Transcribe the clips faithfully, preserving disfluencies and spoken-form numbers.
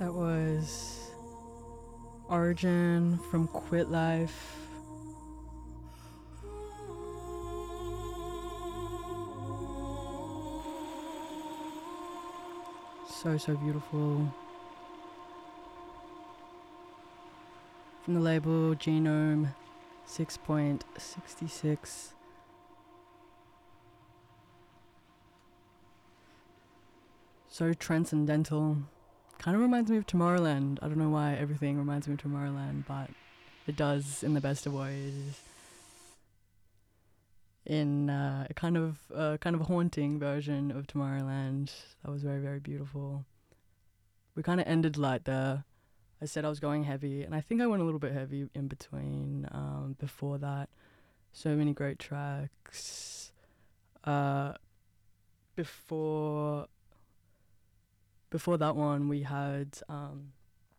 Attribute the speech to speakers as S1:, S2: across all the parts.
S1: That was Origin from Quit Life. So, so beautiful. From the label Genome six point six six. So transcendental. Kind of reminds me of Tomorrowland. I don't know why everything reminds me of Tomorrowland, but it does in the best of ways. In uh, a kind of uh, kind of haunting version of Tomorrowland. That was very, very beautiful. We kind of ended light there. I said I was going heavy, and I think I went a little bit heavy in between. Um, before that, so many great tracks. Uh, before before that one, we had um,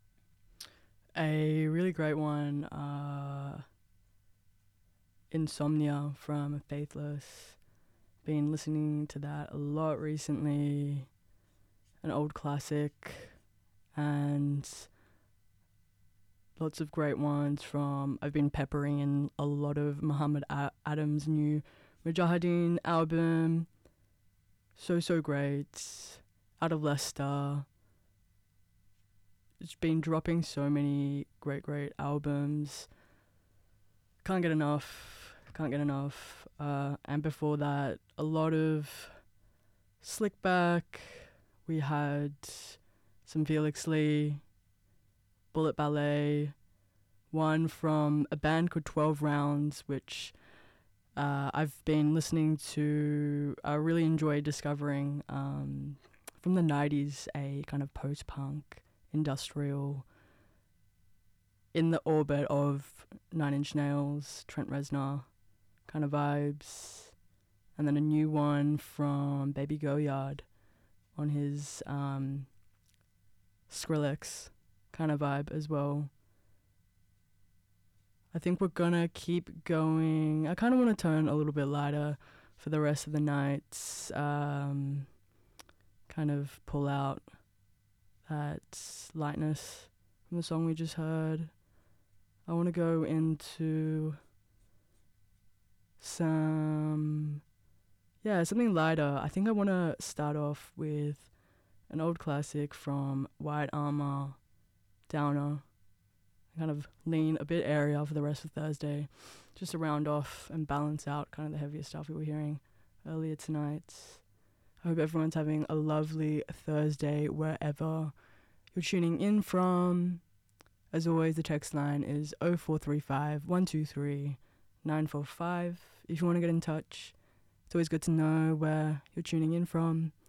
S1: a really great one, uh, Insomnia from Faithless. Been listening to that a lot recently. An old classic, and lots of great ones from, I've been peppering in a lot of Muhammad a- Adams' new Mujahideen album. So, so great. Out of Leicester. It's been dropping so many great, great albums. Can't get enough. Can't get enough. Uh, and before that, a lot of Slickback. We had some Felix Lee, Bullet Ballet, one from a band called twelve Rounds, which uh, I've been listening to. I really enjoy discovering um, from the nineties, a kind of post-punk, industrial, in the orbit of Nine Inch Nails, Trent Reznor kind of vibes. And then a new one from Baby Goyard on his um, Skrillex kind of vibe as well. I think we're gonna keep going. I kind of want to turn a little bit lighter for the rest of the nights. Um, kind of pull out that lightness from the song we just heard. I want to go into some, yeah, something lighter. I think I want to start off with an old classic from White Armour, Downer. Kind of lean a bit airier for the rest of Thursday, just to round off and balance out kind of the heavier stuff we were hearing earlier tonight. I hope everyone's having a lovely Thursday wherever you're tuning in from. As always, the text line is oh four three five, one two three, nine four five. If you want to get in touch, it's always good to know where you're tuning in from.